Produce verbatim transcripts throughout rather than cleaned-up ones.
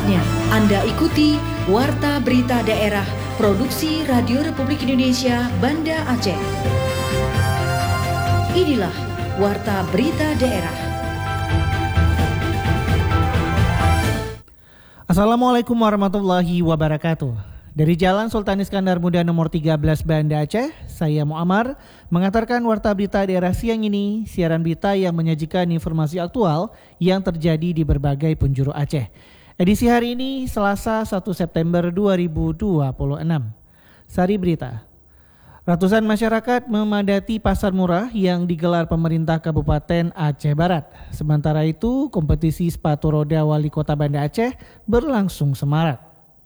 Saatnya Anda ikuti Warta Berita Daerah Produksi Radio Republik Indonesia Banda Aceh. Inilah Warta Berita Daerah. Assalamualaikum warahmatullahi wabarakatuh. Dari Jalan Sultan Iskandar Muda nomor tiga belas Banda Aceh, saya Muammar mengantarkan Warta Berita Daerah siang ini, siaran berita yang menyajikan informasi aktual yang terjadi di berbagai penjuru Aceh. Edisi hari ini Selasa satu September dua ribu dua puluh enam. Sari berita. Ratusan masyarakat memadati pasar murah yang digelar pemerintah Kabupaten Aceh Barat. Sementara itu, kompetisi sepatu roda Wali Kota Banda Aceh berlangsung semarak.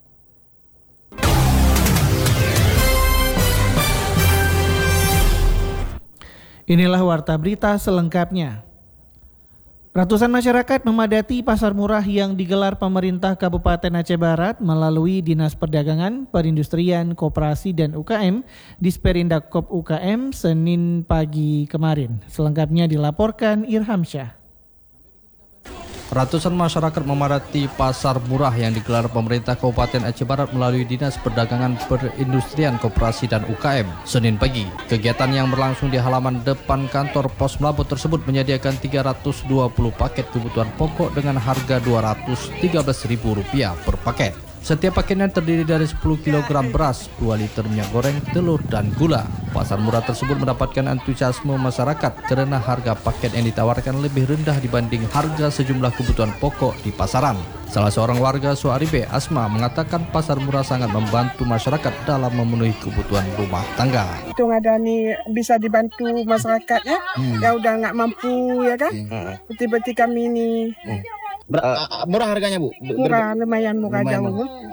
Inilah warta berita selengkapnya. Ratusan masyarakat memadati pasar murah yang digelar pemerintah Kabupaten Aceh Barat melalui Dinas Perdagangan, Perindustrian, Koperasi dan U K M di Disperindakkop U K M Senin pagi kemarin. Selengkapnya dilaporkan Irham Syah. Ratusan masyarakat memadati pasar murah yang digelar pemerintah Kabupaten Aceh Barat melalui Dinas Perdagangan, Perindustrian, Koperasi dan U K M Senin pagi. Kegiatan yang berlangsung di halaman depan kantor Pos Melabuh tersebut menyediakan tiga ratus dua puluh paket kebutuhan pokok dengan harga dua ratus tiga belas ribu rupiah per paket. Setiap paketnya terdiri dari sepuluh kilogram beras, dua liter minyak goreng, telur, dan gula. Pasar murah tersebut mendapatkan antusiasme masyarakat karena harga paket yang ditawarkan lebih rendah dibanding harga sejumlah kebutuhan pokok di pasaran. Salah seorang warga Suaribe, Asma, mengatakan pasar murah sangat membantu masyarakat dalam memenuhi kebutuhan rumah tangga. Itu ada nih bisa dibantu masyarakat ya, hmm. yang udah nggak mampu ya kan. Seperti-seperti kami ini. Hmm. Ber- uh, murah harganya Bu? Murah, lumayan murah jauh.